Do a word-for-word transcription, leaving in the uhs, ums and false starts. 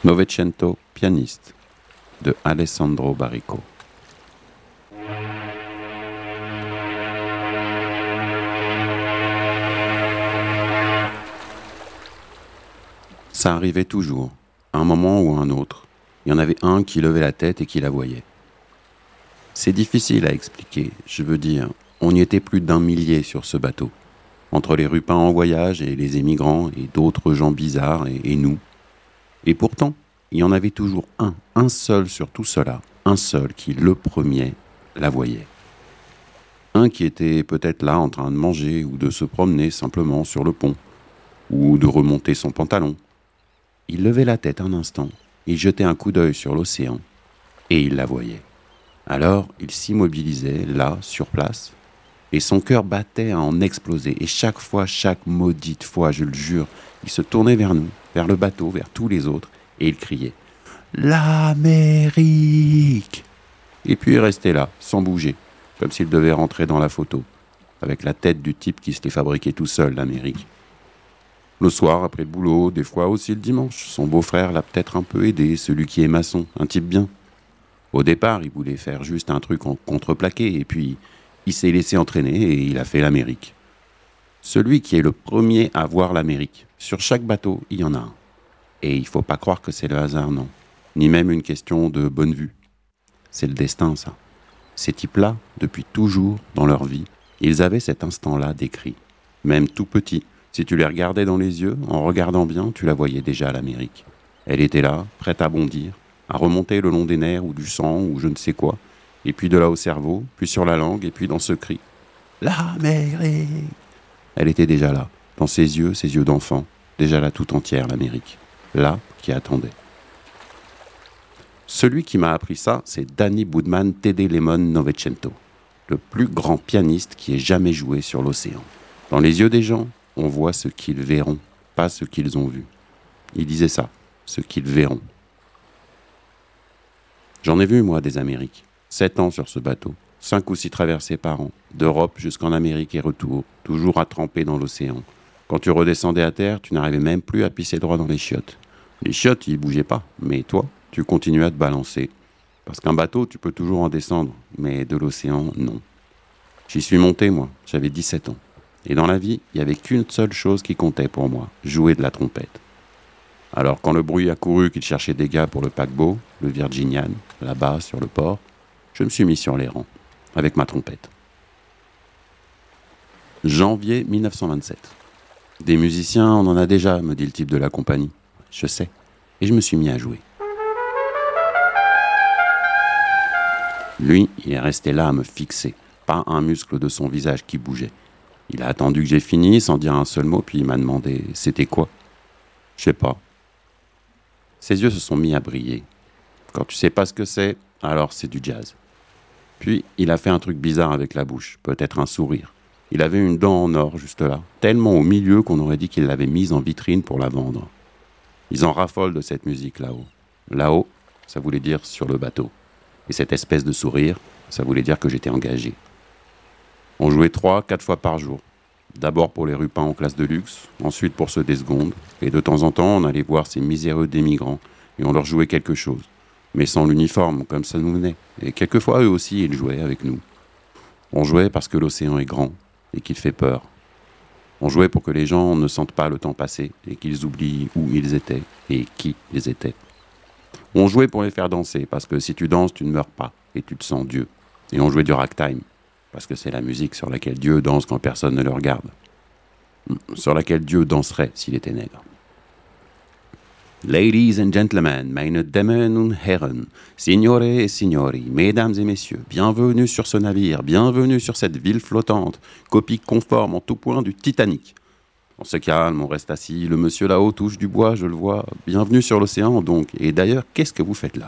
Novecento, pianiste, de Alessandro Baricco. Ça arrivait toujours, à un moment ou à un autre. Il y en avait un qui levait la tête et qui la voyait. C'est difficile à expliquer, je veux dire, on y était plus d'un millier sur ce bateau, entre les rupins en voyage et les émigrants et d'autres gens bizarres et, et nous. Et pourtant, il y en avait toujours un, un seul sur tout cela, un seul qui, le premier, la voyait. Un qui était peut-être là en train de manger ou de se promener simplement sur le pont, ou de remonter son pantalon. Il levait la tête un instant, il jetait un coup d'œil sur l'océan, et il la voyait. Alors, il s'immobilisait, là, sur place, et son cœur battait à en exploser, et chaque fois, chaque maudite fois, je le jure, il se tournait vers nous, vers le bateau, vers tous les autres, et il criait « L'Amérique !» Et puis il restait là, sans bouger, comme s'il devait rentrer dans la photo, avec la tête du type qui se l'est fabriqué tout seul, l'Amérique. Le soir, après le boulot, des fois aussi le dimanche, son beau-frère l'a peut-être un peu aidé, celui qui est maçon, un type bien. Au départ, il voulait faire juste un truc en contreplaqué, et puis il s'est laissé entraîner et il a fait l'Amérique. Celui qui est le premier à voir l'Amérique. Sur chaque bateau, il y en a un. Et il ne faut pas croire que c'est le hasard, non. Ni même une question de bonne vue. C'est le destin, ça. Ces types-là, depuis toujours, dans leur vie, ils avaient cet instant-là décrit. Même tout petit, si tu les regardais dans les yeux, en regardant bien, tu la voyais déjà à l'Amérique. Elle était là, prête à bondir, à remonter le long des nerfs ou du sang ou je ne sais quoi, et puis de là au cerveau, puis sur la langue, et puis dans ce cri. L'Amérique! Elle était déjà là, dans ses yeux, ses yeux d'enfant, déjà là tout entière, l'Amérique. Là, qui attendait. Celui qui m'a appris ça, c'est Danny Boudman Tede Lemon Novecento, le plus grand pianiste qui ait jamais joué sur l'océan. Dans les yeux des gens, on voit ce qu'ils verront, pas ce qu'ils ont vu. Il disait ça, ce qu'ils verront. J'en ai vu, moi, des Amériques. Sept ans sur ce bateau, cinq ou six traversées par an, d'Europe jusqu'en Amérique et retour, toujours à tremper dans l'océan. Quand tu redescendais à terre, tu n'arrivais même plus à pisser droit dans les chiottes. Les chiottes, ils bougeaient pas, mais toi, tu continuais à te balancer. Parce qu'un bateau, tu peux toujours en descendre, mais de l'océan, non. J'y suis monté, moi, j'avais dix-sept ans. Et dans la vie, il n'y avait qu'une seule chose qui comptait pour moi, jouer de la trompette. Alors quand le bruit a couru qu'il cherchait des gars pour le paquebot, le Virginian, là-bas sur le port, je me suis mis sur les rangs, avec ma trompette. Janvier mille neuf cent vingt-sept. Des musiciens, on en a déjà, me dit le type de la compagnie. Je sais. Et je me suis mis à jouer. Lui, il est resté là à me fixer, pas un muscle de son visage qui bougeait. Il a attendu que j'ai fini sans dire un seul mot, puis il m'a demandé « C'était quoi ?» Je sais pas. Ses yeux se sont mis à briller. Quand tu sais pas ce que c'est, alors c'est du jazz. Puis, il a fait un truc bizarre avec la bouche, peut-être un sourire. Il avait une dent en or juste là, tellement au milieu qu'on aurait dit qu'il l'avait mise en vitrine pour la vendre. Ils en raffolent de cette musique là-haut. Là-haut, ça voulait dire sur le bateau. Et cette espèce de sourire, ça voulait dire que j'étais engagé. On jouait trois, quatre fois par jour. D'abord pour les rupins en classe de luxe, ensuite pour ceux des secondes. Et de temps en temps, on allait voir ces miséreux d'émigrants et on leur jouait quelque chose. Mais sans l'uniforme, comme ça nous venait. Et quelquefois, eux aussi, ils jouaient avec nous. On jouait parce que l'océan est grand et qu'il fait peur. On jouait pour que les gens ne sentent pas le temps passer et qu'ils oublient où ils étaient et qui ils étaient. On jouait pour les faire danser parce que si tu danses, tu ne meurs pas et tu te sens Dieu. Et on jouait du ragtime parce que c'est la musique sur laquelle Dieu danse quand personne ne le regarde. Sur laquelle Dieu danserait s'il était nègre. Ladies and gentlemen, meine Damen und Herren, signore et signori, mesdames et messieurs, bienvenue sur ce navire, bienvenue sur cette ville flottante, copie conforme en tout point du Titanic. On se calme, on reste assis, le monsieur là-haut touche du bois, je le vois. Bienvenue sur l'océan donc, et d'ailleurs, qu'est-ce que vous faites là ?